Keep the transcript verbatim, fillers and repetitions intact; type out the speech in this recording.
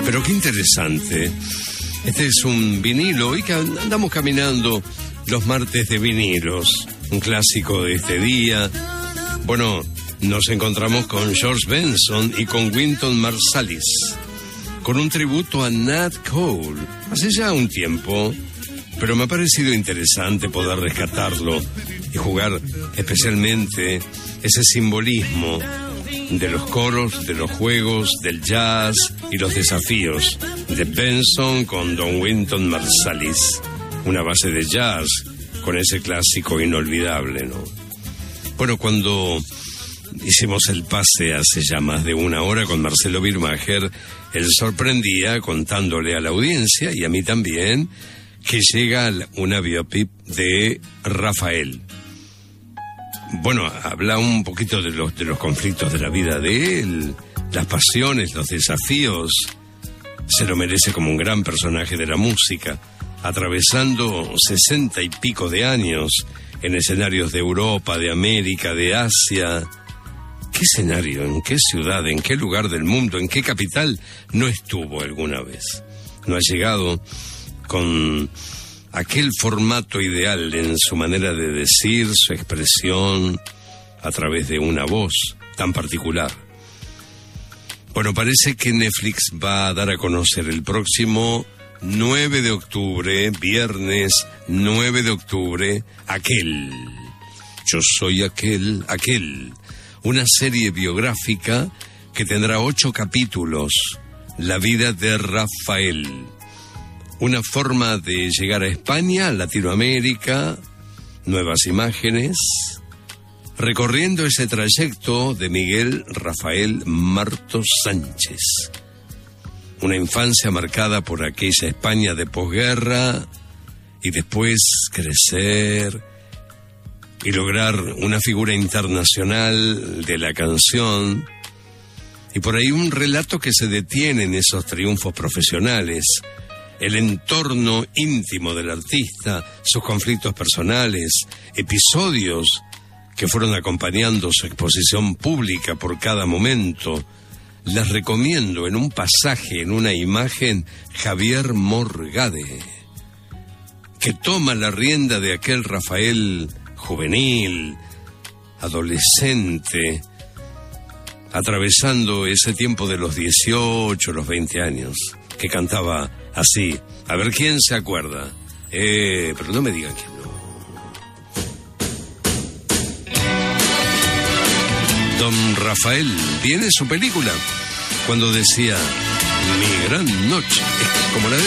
Pero qué interesante. Este es un vinilo y que andamos caminando los martes de vinilos, un clásico de este día. Bueno, nos encontramos con George Benson y con Wynton Marsalis, con un tributo a Nat Cole, hace ya un tiempo, pero me ha parecido interesante poder rescatarlo y jugar especialmente ese simbolismo de los coros, de los juegos, del jazz y los desafíos de Benson con Don Wynton Marsalis, una base de jazz con ese clásico inolvidable, ¿no? Bueno, cuando hicimos el pase hace ya más de una hora con Marcelo Birmacher, él sorprendía contándole a la audiencia y a mí también que llega una biopic de Rafael. Bueno, habla un poquito de los, de los conflictos de la vida de él, las pasiones, los desafíos. Se lo merece como un gran personaje de la música, atravesando sesenta y pico de años en escenarios de Europa, de América, de Asia. ¿Qué escenario, en qué ciudad, en qué lugar del mundo, en qué capital no estuvo alguna vez? No ha llegado con aquel formato ideal en su manera de decir, su expresión, a través de una voz tan particular. Bueno, parece que Netflix va a dar a conocer el próximo nueve de octubre, viernes nueve de octubre, Aquel. Yo soy aquel, aquel. Una serie biográfica que tendrá ocho capítulos, la vida de Rafael. Una forma de llegar a España, Latinoamérica, nuevas imágenes, recorriendo ese trayecto de Miguel Rafael Martos Sánchez. Una infancia marcada por aquella España de posguerra y después crecer y lograr una figura internacional de la canción. Y por ahí un relato que se detiene en esos triunfos profesionales, el entorno íntimo del artista, sus conflictos personales, episodios que fueron acompañando su exposición pública por cada momento. Les recomiendo en un pasaje, en una imagen, Javier Morgade, que toma la rienda de aquel Rafael juvenil, adolescente, atravesando ese tiempo de los dieciocho, los veinte años, que cantaba así. A ver quién se acuerda. Eh, pero no me digan que no. Don Rafael, viene su película cuando decía mi gran noche, como la de